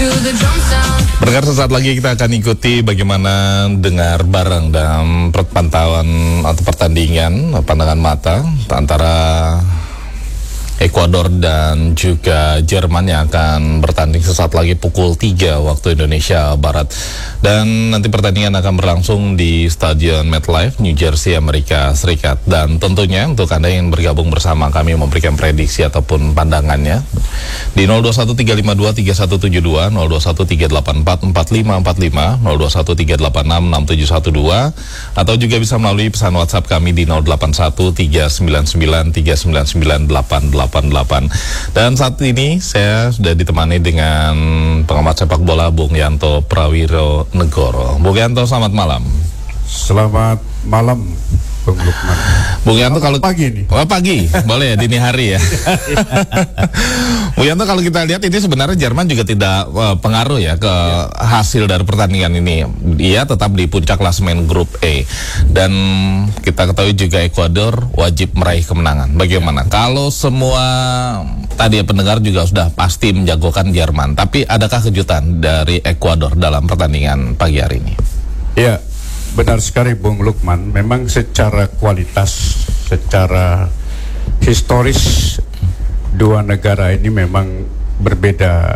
Pendengar, sesaat lagi kita akan ikuti bagaimana dengar bareng dalam perpantauan atau pertandingan pandangan mata antara Ekuador dan juga Jerman yang akan bertanding sesaat lagi pukul 3 waktu Indonesia Barat. Dan nanti pertandingan akan berlangsung di Stadion MetLife, New Jersey, Amerika Serikat. Dan tentunya untuk Anda yang bergabung bersama kami memberikan prediksi ataupun pandangannya di 0213523172, 0213844545, 0213866712, atau juga bisa melalui pesan WhatsApp kami di 081399399888. Dan saat ini saya sudah ditemani dengan pengamat sepak bola Bung Yanto Prawiro Negoro. Bung Yanto, selamat malam. Selamat malam, Bung Lukman. Bung Yanto, kalau pagi nih. Oh, pagi, boleh ya, dini hari ya. Bung Yanto, kalau kita lihat ini sebenarnya Jerman juga tidak pengaruh ya ke hasil dari pertandingan ini. Dia tetap di puncak klasemen grup E. Dan kita ketahui juga Ekuador wajib meraih kemenangan. Bagaimana? Kalau semua tadi pendengar juga sudah pasti menjagokan Jerman, tapi adakah kejutan dari Ekuador dalam pertandingan pagi hari ini? Ya, benar sekali Bung Lukman. Memang secara kualitas, secara historis, dua negara ini memang berbeda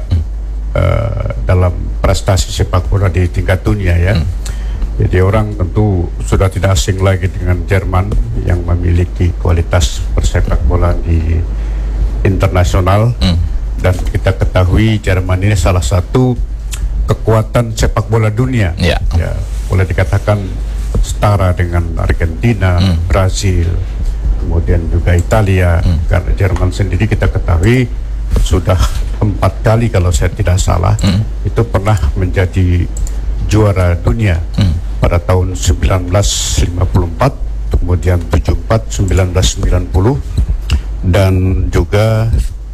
dalam prestasi sepak bola di tingkat dunia ya. Jadi orang tentu sudah tidak asing lagi dengan Jerman yang memiliki kualitas persepak bola di internasional. Dan kita ketahui Jerman ini salah satu kekuatan sepak bola dunia. Ya, boleh dikatakan setara dengan Argentina, Brazil, kemudian juga Italia. Karena Jerman sendiri kita ketahui sudah 4 kali kalau saya tidak salah itu pernah menjadi juara dunia pada tahun 1954, kemudian 74, 1990, dan juga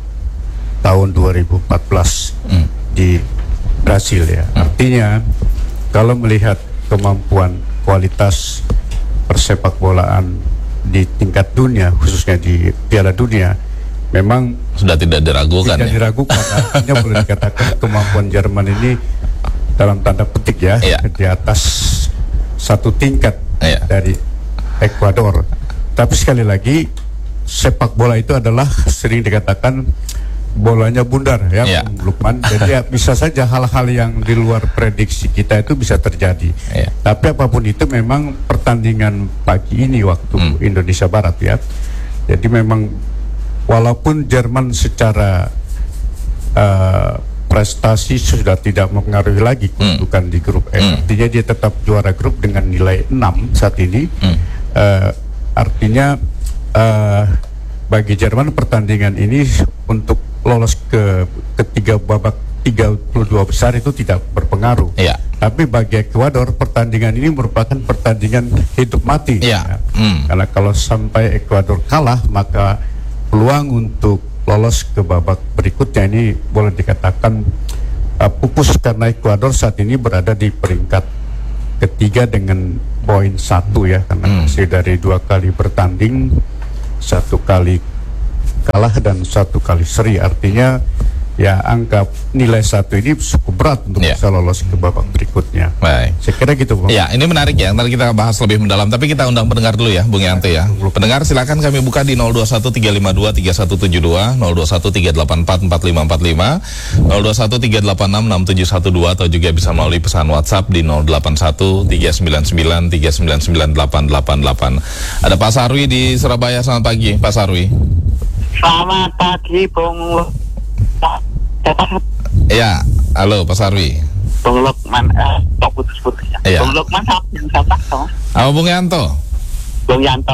tahun 2014 di Brasil ya. Artinya kalau melihat kemampuan kualitas persepak bolaan di tingkat dunia, khususnya di Piala Dunia, memang sudah tidak diragukan. Tidak diragukan. Artinya boleh dikatakan kemampuan Jerman ini dalam tanda petik ya, di atas satu tingkat dari Ekuador. Tapi sekali lagi sepak bola itu adalah sering dikatakan bolanya bundar ya, Lukman. Jadi ya, bisa saja hal-hal yang di luar prediksi kita itu bisa terjadi. Tapi apapun itu memang pertandingan pagi ini waktu Indonesia Barat ya. Jadi memang walaupun Jerman secara prestasi sudah tidak mempengaruhi lagi kedudukan di grup E, artinya dia tetap juara grup dengan nilai 6 saat ini. Artinya bagi Jerman pertandingan ini untuk lolos ke ketiga babak 32 besar itu tidak berpengaruh. Tapi bagi Ekuador pertandingan ini merupakan pertandingan hidup mati. Karena kalau sampai Ekuador kalah maka peluang untuk lolos ke babak berikutnya ini boleh dikatakan pupus, karena Ekuador saat ini berada di peringkat ketiga dengan poin 1 ya, karena hasil dari 2 kali bertanding, 1 kali kalah dan 1 kali seri. Artinya ya angka nilai 1 ini cukup berat untuk bisa lolos ke babak berikutnya. Baik. Saya kira gitu, Bung. Ya, ini menarik ya. Nanti kita bahas lebih mendalam. Tapi kita undang pendengar dulu ya, Bung Yanto ya. Pendengar silakan kami buka di 0213523172, 0213844545, 0213866712, atau juga bisa melalui pesan WhatsApp di 081399399888. Ada Pak Sarwi di Surabaya. Selamat pagi, Pak Sarwi. Selamat pagi, Bung. Ya, halo Pak Sarwi. Bung Lukman, kok putus-putus ya? Bung Lukman yang siapa? Bung Yanto. Bung Yanto,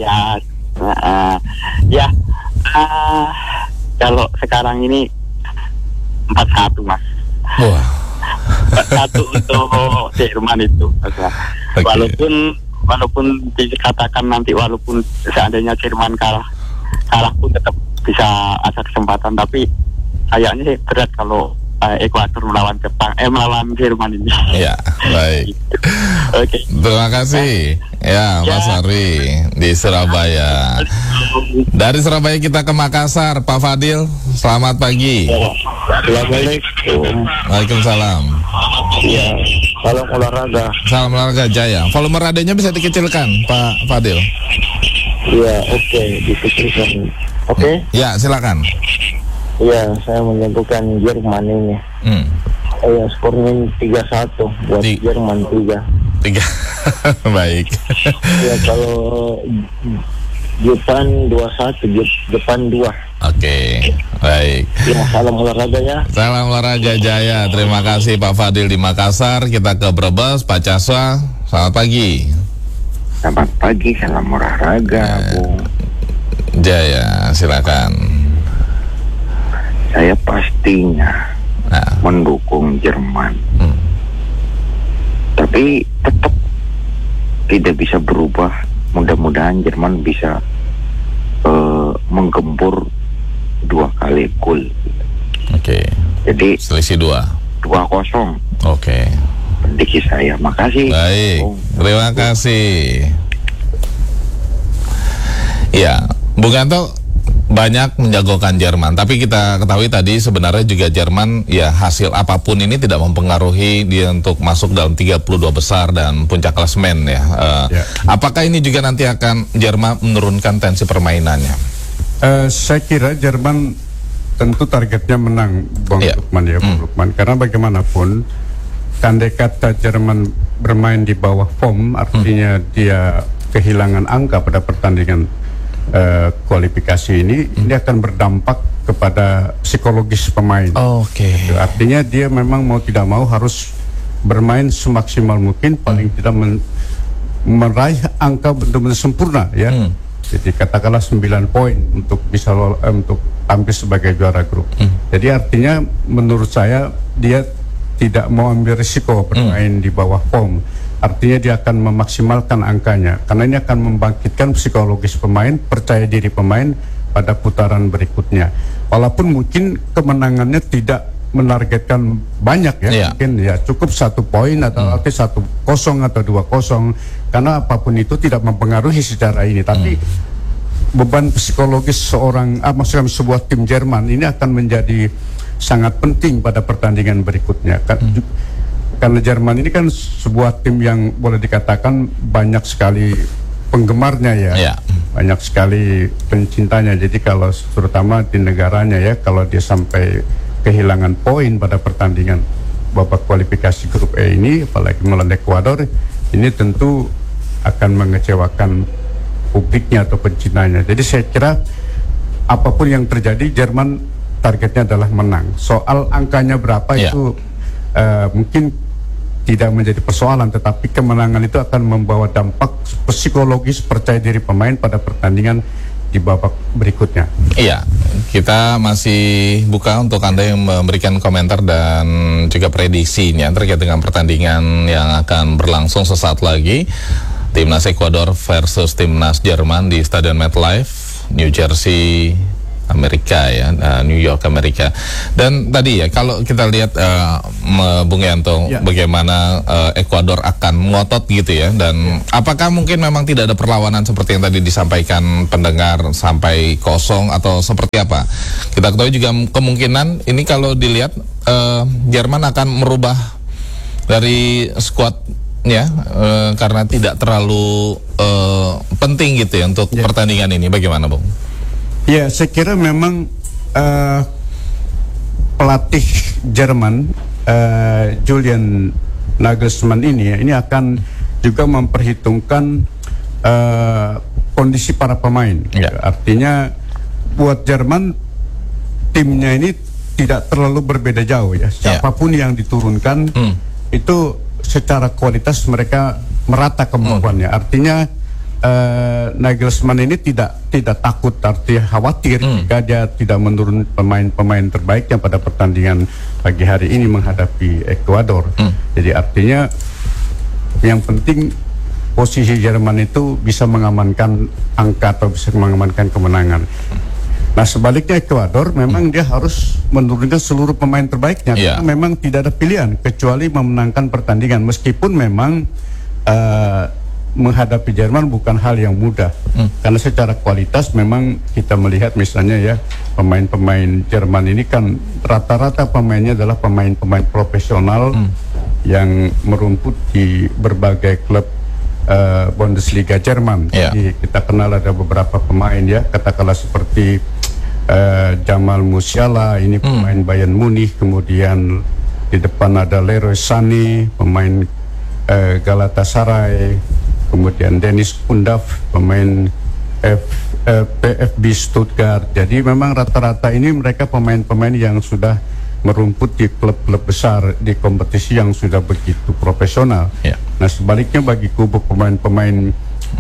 kalau sekarang ini 4-1 Mas. Wah. 4-1 untuk Jerman itu. Walaupun dikatakan nanti walaupun seandainya Jerman kalah pun tetap bisa ada kesempatan, tapi kayaknya berat kalau Ekuador melawan Jepang, melawan Jerman ini. Ya, baik. Oke. Terima kasih. Ya, Mas Ari di Surabaya. Dari Surabaya kita ke Makassar, Pak Fadil. Selamat pagi. Assalamualaikum. Waalaikumsalam. Ya, salam olahraga. Salam olahraga Jaya. Volume radionya bisa dikecilkan, Pak Fadil. Iya, oke, dipikirkan. Oke? Ya, silakan. Iya, saya menentukan Jerman ini. Iya, skornya 3-1 buat Jerman 3. Baik. Ya, kalau Jepang 2-1, Jepang 2. Oke, baik. Ya, salam olahraga ya. Salam olahraga Jaya. Terima kasih Pak Fadil di Makassar. Kita ke Brebes, Pak Caswa. Selamat pagi. Selamat pagi, salam olahraga, Bung. Jaya, silakan. Saya pastinya mendukung Jerman. Tapi tetap tidak bisa berubah. Mudah-mudahan Jerman bisa menggempur 2 kali gol. Oke. Jadi selisih 2-0. Oke. Prediksi saya. Makasih. Baik. Terima kasih. Ya, Bung Yanto banyak menjagokan Jerman, tapi kita ketahui tadi sebenarnya juga Jerman ya hasil apapun ini tidak mempengaruhi dia untuk masuk dalam 32 besar dan puncak klasemen ya. Apakah ini juga nanti akan Jerman menurunkan tensi permainannya? Saya kira Jerman tentu targetnya menang, Bang Lukman ya, Bang Lukman. Karena bagaimanapun andai kata Jerman bermain di bawah form, artinya dia kehilangan angka pada pertandingan kualifikasi ini akan berdampak kepada psikologis pemain. Oke. Artinya dia memang mau tidak mau harus bermain semaksimal mungkin, paling tidak meraih angka benar-benar sempurna ya. Jadi katakanlah 9 poin untuk bisa untuk tampil sebagai juara grup. Jadi artinya menurut saya dia tidak mau ambil risiko bermain di bawah form. Artinya dia akan memaksimalkan angkanya, karena ini akan membangkitkan psikologis pemain, percaya diri pemain pada putaran berikutnya. Walaupun mungkin kemenangannya tidak menargetkan banyak ya, mungkin ya cukup 1 poin atau 1-0 atau 2-0, karena apapun itu tidak mempengaruhi secara ini. Tapi beban psikologis maksudnya sebuah tim Jerman ini akan menjadi sangat penting pada pertandingan berikutnya. Karena Jerman ini kan sebuah tim yang boleh dikatakan banyak sekali penggemarnya ya, banyak sekali pencintanya. Jadi kalau terutama di negaranya ya, kalau dia sampai kehilangan poin pada pertandingan babak kualifikasi grup E ini, apalagi melawan Ekuador, ini tentu akan mengecewakan publiknya atau pencintanya. Jadi saya kira apapun yang terjadi, Jerman targetnya adalah menang. Soal angkanya berapa itu mungkin tidak menjadi persoalan, tetapi kemenangan itu akan membawa dampak psikologis percaya diri pemain pada pertandingan di babak berikutnya. Iya, kita masih buka untuk Anda yang memberikan komentar dan juga prediksinya terkait dengan pertandingan yang akan berlangsung sesaat lagi. Timnas Ekuador versus Timnas Jerman di Stadion MetLife, New Jersey, Amerika ya, New York, Amerika. Dan tadi ya, kalau kita lihat Bung Yanto, bagaimana Ekuador akan ngotot gitu ya, dan apakah mungkin memang tidak ada perlawanan seperti yang tadi disampaikan pendengar sampai kosong atau seperti apa? Kita ketahui juga kemungkinan ini kalau dilihat Jerman akan merubah dari skuadnya karena tidak terlalu penting gitu ya untuk pertandingan ini. Bagaimana, Bung? Ya, saya kira memang pelatih Jerman Julian Nagelsmann ini akan juga memperhitungkan kondisi para pemain. Artinya buat Jerman timnya ini tidak terlalu berbeda jauh ya. Siapapun yang diturunkan itu secara kualitas mereka merata kemampuannya. Artinya Nagelsmann ini tidak takut, artinya khawatir jika dia tidak menurun pemain-pemain terbaiknya pada pertandingan pagi hari ini menghadapi Ekuador. Jadi artinya yang penting posisi Jerman itu bisa mengamankan angka atau bisa mengamankan kemenangan. Nah sebaliknya Ekuador memang dia harus menurunkan seluruh pemain terbaiknya karena memang tidak ada pilihan kecuali memenangkan pertandingan, meskipun memang menghadapi Jerman bukan hal yang mudah. Karena secara kualitas memang kita melihat misalnya ya, pemain-pemain Jerman ini kan rata-rata pemainnya adalah pemain-pemain profesional yang merumput di berbagai klub Bundesliga Jerman. Jadi kita kenal ada beberapa pemain ya, katakanlah seperti Jamal Musiala, ini pemain Bayern Munich, kemudian di depan ada Leroy Sané, pemain Galatasaray, kemudian Dennis Undav, pemain PFB Stuttgart. Jadi memang rata-rata ini mereka pemain-pemain yang sudah merumput di klub-klub besar di kompetisi yang sudah begitu profesional. Nah sebaliknya bagi kubu pemain-pemain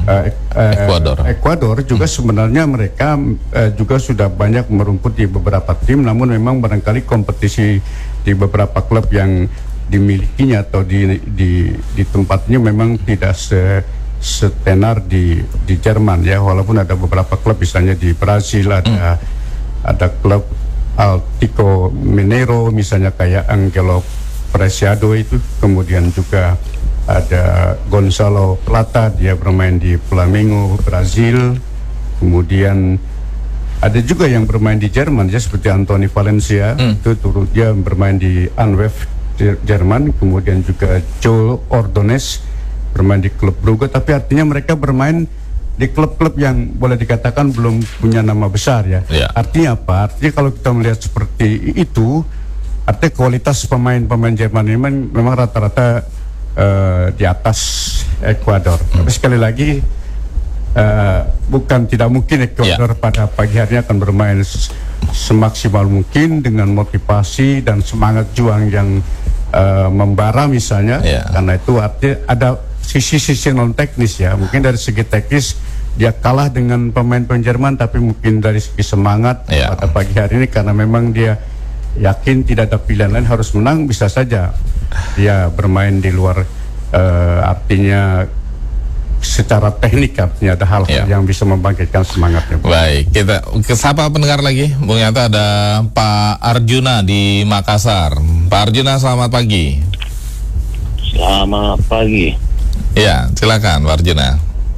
Ekuador juga sebenarnya mereka juga sudah banyak merumput di beberapa tim, namun memang barangkali kompetisi di beberapa klub yang dimilikinya atau di tempatnya memang tidak setenar di Jerman ya, walaupun ada beberapa klub misalnya di Brasil ada klub Atlético Mineiro misalnya kayak Angelo Preciado itu, kemudian juga ada Gonzalo Plata, dia bermain di Flamengo Brazil, kemudian ada juga yang bermain di Jerman ya seperti Anthony Valencia, itu turut dia bermain di Antwerp Jerman, kemudian juga Joe Ordonez bermain di klub Brugge, tapi artinya mereka bermain di klub-klub yang boleh dikatakan belum punya nama besar ya. Artinya apa? Artinya kalau kita melihat seperti itu, artinya kualitas pemain-pemain Jerman ini memang rata-rata di atas Ekuador. Tapi sekali lagi bukan tidak mungkin Ekuador pada pagi harinya akan bermain semaksimal mungkin dengan motivasi dan semangat juang yang membara misalnya. Karena itu artinya ada sisi-sisi non teknis ya. Mungkin dari segi teknis dia kalah dengan pemain-pemain Jerman, tapi mungkin dari segi semangat pada pagi hari ini karena memang dia yakin tidak ada pilihan lain, harus menang, bisa saja dia bermain di luar artinya secara teknik, artinya ada hal-hal yang bisa membangkitkan semangatnya. Baik, kita sapa pendengar lagi. Bung Yanto, ada Pak Arjuna di Makassar. Pak Arjuna, selamat pagi. Selamat pagi. Ya, silakan Pak Arjuna.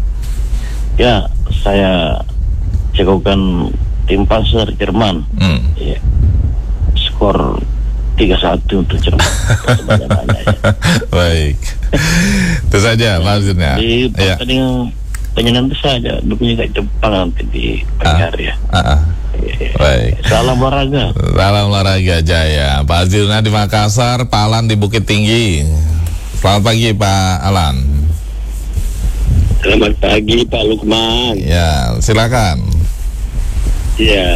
Ya, saya jagokan tim Panzer Jerman. Ya. Skor 3-1 untuk Jerman. Baik. Itu saja Pak Arjuna. Di pertandingan penyenang saja, dukungnya kayak Jepang nanti di pagi hari ya. Baik. Salam olahraga. Salam olahraga Jaya. Pak Arjuna di Makassar, Pak Alan di Bukit Tinggi. Selamat pagi Pak Alan. Selamat pagi Pak Lukman. Ya, silakan. Ya,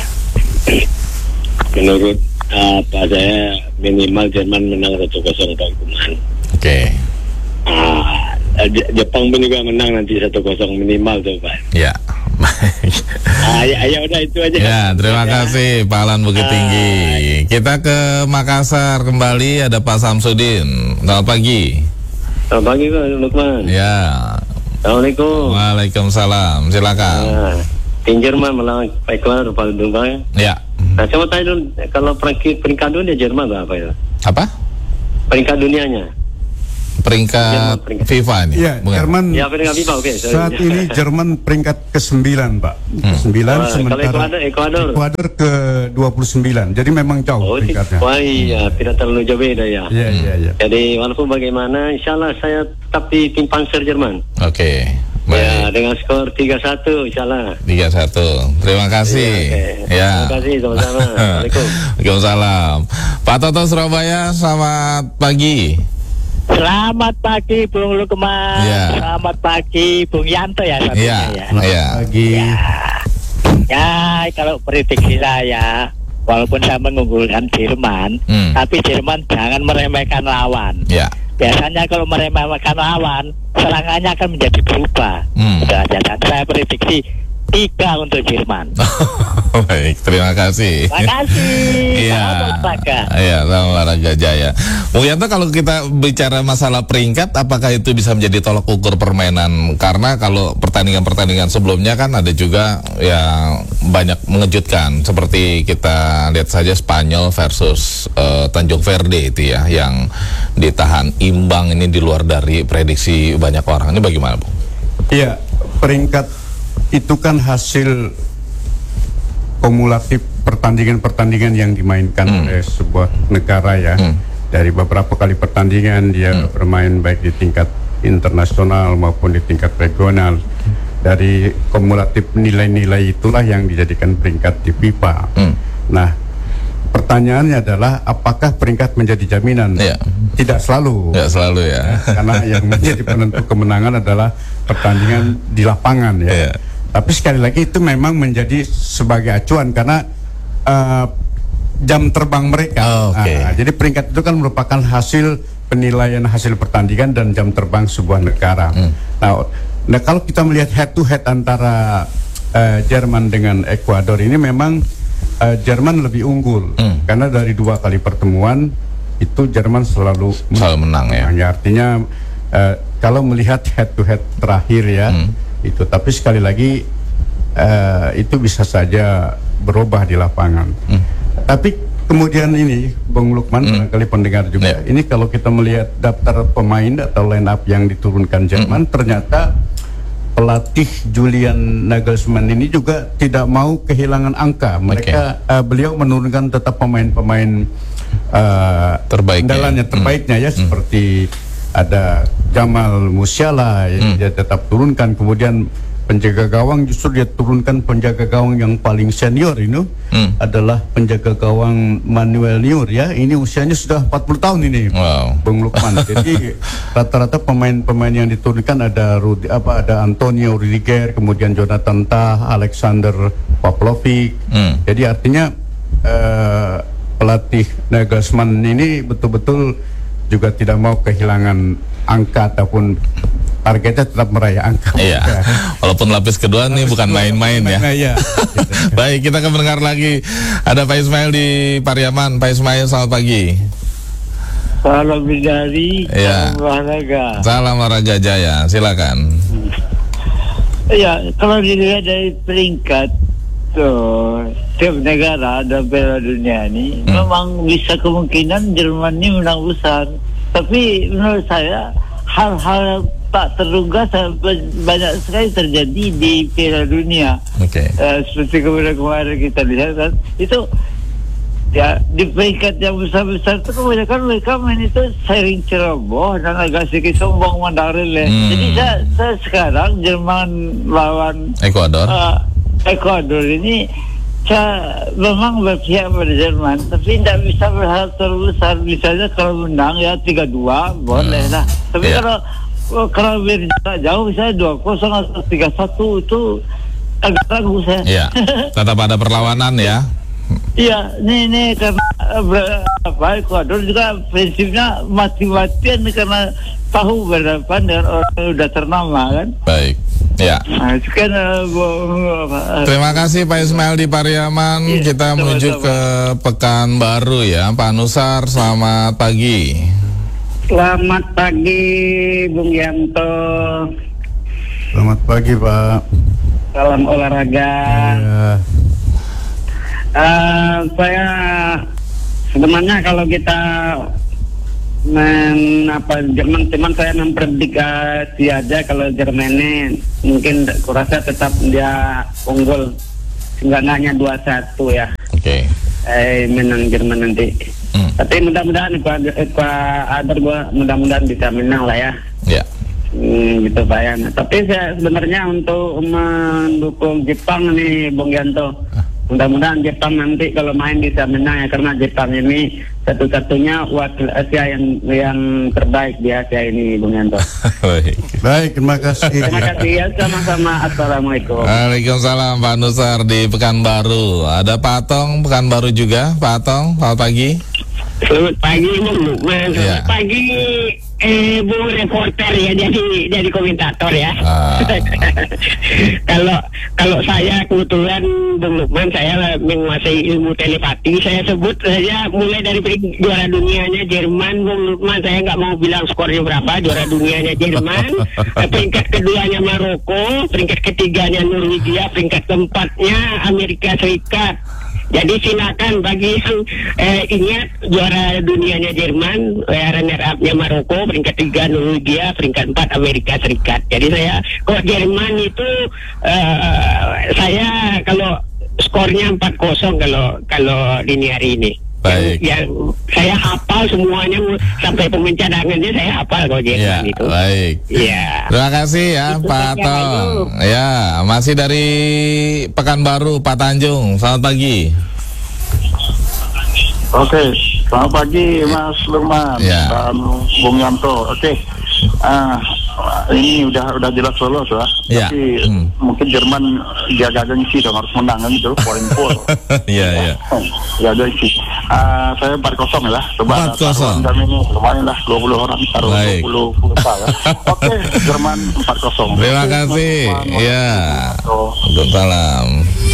menurut saya minimal Jerman menang 1-0 Pak Lukman. Oke. Jepang pun juga menang nanti 1-0 minimal tuh Pak. Ya. Ya udah itu aja. Ya, terima kasih Pak Alan Bukit Tinggi. Kita ke Makassar kembali, ada Pak Samsudin. Selamat pagi. Selamat pagi Pak Lukman. Ya. Assalamualaikum. Waalaikumsalam. Silakan. Tim Jerman melawan Ekuador Pak Lukman. Ya. Nah, saya mau tanya dulu, kalau peringkat dunia Jerman apa ya? Apa? Peringkat dunianya. Peringkat FIFA ini. Ya, Jerman. Ya, peringkat FIFA, oke. Saat ini Jerman peringkat ke-9, Pak. Ke-9 sementara Ekuador ke-29. Jadi memang jauh peringkatnya. Wah, iya, tidak terlalu jauh beda ya. Iya. Jadi walaupun bagaimana, insyaallah saya tetap di tim Panzer Jerman. Oke. Baik. Ya, dengan skor 3-1 insyaallah. 3-1. Terima kasih. Ya. Terima kasih, sama-sama. Assalamualaikum. Waalaikumsalam. Pak Toto Surabaya, selamat pagi. Selamat pagi Bung Lukman. Selamat pagi Bung Yanto ya. Selamat pagi. Ya, kalau prediksi saya, walaupun saya mengunggulkan Jerman, tapi Jerman jangan meremehkan lawan. Biasanya kalau meremehkan lawan, serangannya akan menjadi berubah. Saya prediksi 3 untuk Jerman. Baik, terima kasih. Terima kasih. Iya, salam olahraga Jaya. Bung Yanto, kalau kita bicara masalah peringkat, apakah itu bisa menjadi tolak ukur permainan? Karena kalau pertandingan-pertandingan sebelumnya kan ada juga yang banyak mengejutkan. Seperti kita lihat saja Spanyol versus Tanjung Verde itu ya, yang ditahan imbang, ini di luar dari prediksi banyak orang. Ini bagaimana, Bung? Iya, peringkat itu kan hasil kumulatif pertandingan-pertandingan yang dimainkan oleh sebuah negara ya. Dari beberapa kali pertandingan dia bermain baik di tingkat internasional maupun di tingkat regional. Dari kumulatif nilai-nilai itulah yang dijadikan peringkat di FIFA. Nah, pertanyaannya adalah apakah peringkat menjadi jaminan? Tidak selalu. Tidak selalu ya. Karena yang menjadi penentu kemenangan adalah pertandingan di lapangan ya. Tapi sekali lagi itu memang menjadi sebagai acuan karena jam terbang mereka. Jadi peringkat itu kan merupakan hasil penilaian hasil pertandingan dan jam terbang sebuah negara. Nah, kalau kita melihat head to head antara Jerman dengan Ekuador ini memang Jerman lebih unggul karena dari 2 kali pertemuan itu Jerman selalu menang ya. Artinya kalau melihat head to head terakhir ya. Itu, tapi sekali lagi itu bisa saja berubah di lapangan. Tapi kemudian ini, Bung Lukman, barangkali pendengar juga, ini kalau kita melihat daftar pemain atau line up yang diturunkan Jerman, ternyata pelatih Julian Nagelsmann ini juga tidak mau kehilangan angka. Mereka beliau menurunkan tetap pemain-pemain terbaiknya ya, seperti ada Jamal Musiala yang dia tetap turunkan, kemudian penjaga gawang justru dia turunkan penjaga gawang yang paling senior ini adalah penjaga gawang Manuel Neuer ya, ini usianya sudah 40 tahun ini. Bung Lukman. Jadi rata-rata pemain-pemain yang diturunkan ada ada Antonio Rudiger, kemudian Jonathan Tah, Alexander Pavlovic. Jadi artinya pelatih Nagelsmann ini betul-betul juga tidak mau kehilangan angka ataupun targetnya tetap meraih angka. Iya. Walaupun lapis kedua nih bukan main-main ya. Baik, kita akan mendengar lagi. Ada Pak Ismail di Pariaman. Pak Ismail, selamat pagi. Salam dari olahraga. Salam olahraga Jaya. Silakan. Iya, kalau dilihat dari peringkat tiap negara ada Piala Dunia ini memang bisa kemungkinan Jerman ini menang besar, tapi menurut saya hal-hal tak terduga banyak sekali terjadi di Piala Dunia. Seperti kemarin kita lihat kan, itu ya di peringkat yang besar-besar itu kebanyakan mereka main itu sering ceroboh dan agak sedikit sombong mendaril ya. Jadi saya sekarang Jerman lawan Ekuador ini saya memang berpihak pada Jerman, tapi tidak bisa berharap terlalu besar. Misalnya kalau menang ya 3-2 boleh lah. Tapi kalau berjarak jauh misalnya 2-0 atau 3-1 itu agak ragu saya. Iya. Tetap ada perlawanan ya. Iya, ini karena Ekuador juga prinsipnya mati-matian karena tahu berhadapan dengan orang yang sudah ternama kan. Baik. Ya. Nah, kan, terima kasih Pak Ismail di Pariaman. Kita menuju ke Pekanbaru ya. Pak Nusar, selamat pagi. Selamat pagi Bung Yanto. Selamat pagi Pak. Salam olahraga. Saya sebenarnya kalau kita Jerman, cuman saya memprediksi aja kalau Jerman ini mungkin kurasa tetap dia unggul seenggaknya 2-1 ya. Menang Jerman nanti. Tapi mudah-mudahan Ekuador mudah-mudahan bisa menang lah ya. Gitu Pak ya. Tapi saya sebenarnya untuk mendukung Jepang nih Bung Yanto. Mudah-mudahan Jepang nanti kalau main bisa menang ya, karena Jepang ini satu-satunya wakil Asia yang terbaik di Asia ini, Bung Yanto. Baik, terima kasih. Terima kasih ya, sama-sama. Assalamualaikum. Waalaikumsalam Pak Nusar di Pekanbaru. Ada Pak Atong Pekanbaru juga. Pak Atong, selamat pagi. Selamat pagi, Bung Lukman. Selamat pagi Bung reporter ya, jadi komentator ya. Kalau saya kebetulan Bung Lukman, saya menguasai ilmu telepati. Saya sebut saja mulai dari juara dunianya Jerman, Bung Lukman. Saya nggak mau bilang skornya berapa. Juara dunianya Jerman, peringkat keduanya Maroko, peringkat ketiganya Norwegia, peringkat keempatnya Amerika Serikat. Jadi silakan bagi yang ingat juara dunianya Jerman, runner up-nya Maroko, peringkat 3 Norwegia, peringkat 4 Amerika Serikat. Jadi saya kok Jerman itu saya kalau skornya 4-0 kalau dini hari ini. Baik. Yang saya hafal semuanya sampai pemain cadangannya saya hafal kalau Jerman itu. Baik. Iya. Terima kasih ya Pak Tong. Ya, masih dari Pekanbaru Pak Tanjung. Selamat pagi. Oke, selamat pagi Mas Lukman dan Bung Yanto. Oke. Ini udah jelas lolos ya. Tapi mungkin Jerman jaga gengsi dong, harus menang kan gitu, poin full. Iya. Jaga gengsi. Saya 4-0 ya. Coba 4-0. Kami ini lumayan lah, 20 orang taruh 20 pulsa ya. Oke, Jerman 4-0. Terima kasih. Iya. Waalaikumsalam.